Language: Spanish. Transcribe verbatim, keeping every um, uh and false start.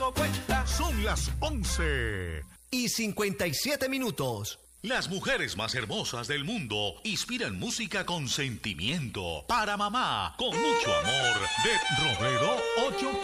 dado cuenta. Son las once y cincuenta y siete minutos. Las mujeres más hermosas del mundo inspiran música con sentimiento. Para mamá, con mucho amor. De Robledo ocho.